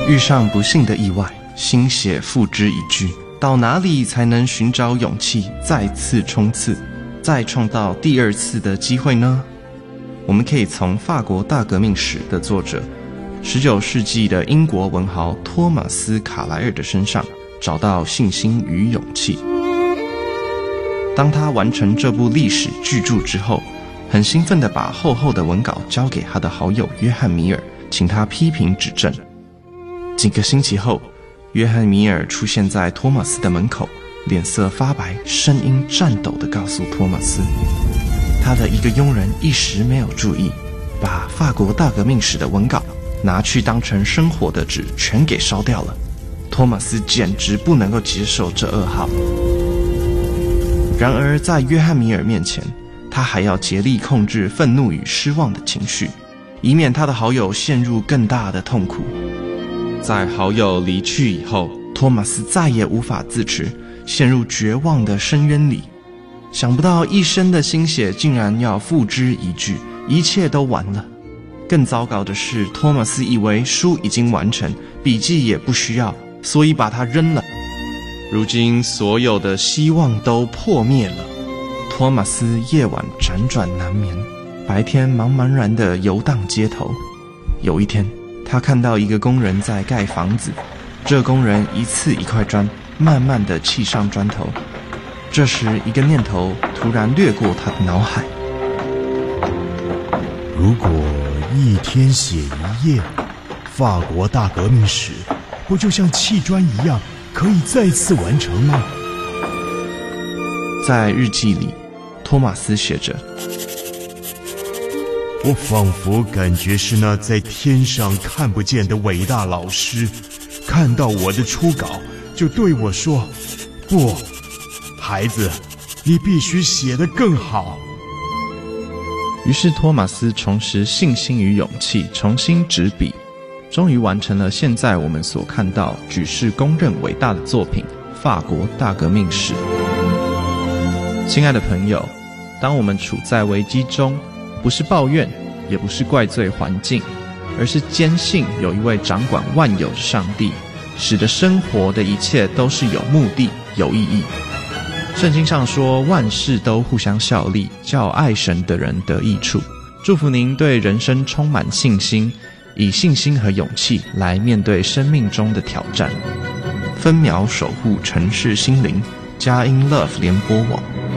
遇上不幸的意外，心血付之一炬，到哪里才能寻找勇气再次冲刺，再创造第二次的机会呢？我们可以从法国大革命史的作者19世纪的英国文豪托马斯·卡莱尔的身上找到信心与勇气。当他完成这部历史巨著之后，很兴奋地把厚厚的文稿交给他的好友约翰·米尔，请他批评指正。几个星期后，约翰·米尔出现在托马斯的门口，脸色发白，声音颤抖地告诉托马斯，他的一个佣人一时没有注意，把法国大革命史的文稿拿去当成生火的纸全给烧掉了。托马斯简直不能够接受这噩耗。然而在约翰·米尔面前，他还要竭力控制愤怒与失望的情绪，以免他的好友陷入更大的痛苦。在好友离去以后，托马斯再也无法自持，陷入绝望的深渊里。想不到一生的心血竟然要付之一炬，一切都完了。更糟糕的是，托马斯以为书已经完成，笔记也不需要，所以把它扔了。如今所有的希望都破灭了。托马斯夜晚辗转难眠，白天茫茫然地游荡街头。有一天，他看到一个工人在盖房子，这工人一次一块砖，慢慢地砌上砖头。这时一个念头突然掠过他的脑海， 如果一天写一页，法国大革命史不就像砌砖一样可以再次完成吗？ 在日记里，托马斯写着， 我仿佛感觉是那在天上看不见的伟大老师，看到我的初稿就对我说，不，孩子，你必须写得更好。 于是托马斯重拾信心与勇气，重新执笔，终于完成了现在我们所看到举世公认伟大的作品《法国大革命史》。亲爱的朋友，当我们处在危机中，不是抱怨，也不是怪罪环境，而是坚信有一位掌管万有的上帝，使得生活的一切都是有目的、有意义。圣经上说，万事都互相效力，叫爱神的人得益处。祝福您对人生充满信心，以信心和勇气来面对生命中的挑战。分秒守护城市心灵，佳音 Love 联播网。